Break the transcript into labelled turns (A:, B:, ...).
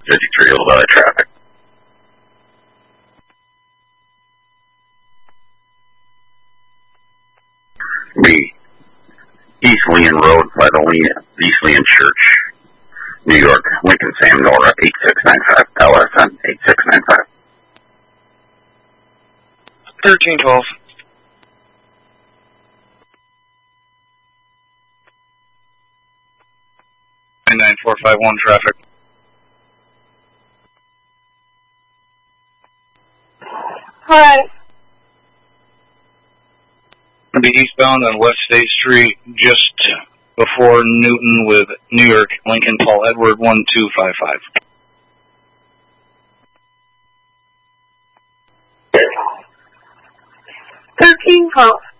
A: 53, a little bit of traffic. Be East Leon Road by the East Leon Church, New York, Lincoln Sam Nora, 8695, LSN 8695.
B: 1312. 99451 traffic.
C: Hi.
B: Be eastbound on West State Street, just before Newton with New York, Lincoln, Paul Edward, 1255.
C: 1312.